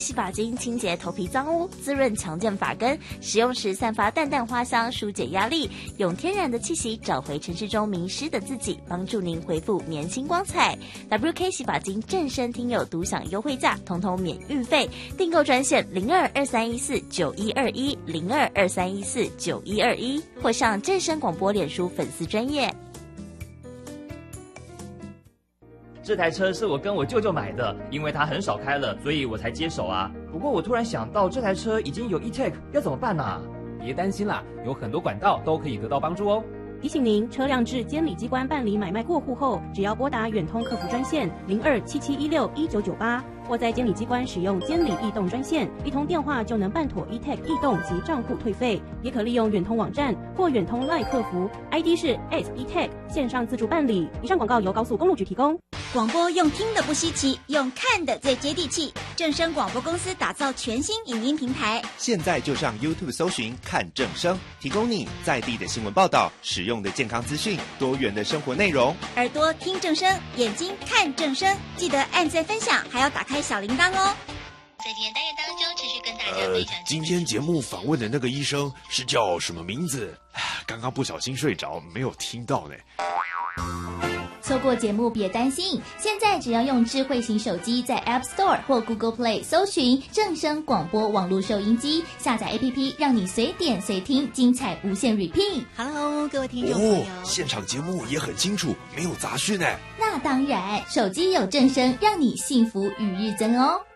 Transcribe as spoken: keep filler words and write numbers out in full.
洗发精清洁头皮脏污，滋润强健发根，使用时散发淡淡花香，疏解压力，用天然的气息找回城市中迷失的自己，帮助您恢复年轻光彩。 W K 洗发精正声听友独享优惠价，通通免运费，订购专线零二二三一四九一二一零二二三一四九一二一，或上正声广播脸书粉丝专页。 这台车是我跟我舅舅买的，因为他很少开了，所以我才接手啊。不过我突然想到，这台车已经有 E-Tech， 要怎么办啊？ 别担心啦，有很多管道都可以得到帮助哦。 提醒您，车辆至监理机关办理买卖过户后，只要拨打远通客服专线零二七七一六一九九八，或在监理机关使用监理易动专线，一通电话就能办妥 E-Tech 易动及账户退费。也可利用远通网站或远通 LINE 客服 ，I D 是 S E-Tech， 线上自助办理。以上广告由高速公路局提供。 广播用听的不稀奇，用看的最接地气。正声广播公司打造全新影音平台， 现在就上 YouTube 搜寻看正声，提供你在地的新闻报道、实用的健康资讯、多元的生活内容。 耳朵听正声，眼睛看正声，记得按赞分享，还要打开小铃铛哦。 在今天单元当中，持续跟大家分享。 呃，今天节目访问的那个医生是叫什么名字？刚刚不小心睡着，没有听到呢。 错过节目别担心，现在只要用智慧型手机在 App Store 或 Google Play 搜寻正声广播网络收音机，下载 A P P， 让你随点随听，精彩无限 repeat。 Hello， 各位听众朋友， 哦，现场节目也很清楚，没有杂讯呢。 那当然，手机有正声，让你幸福与日增哦。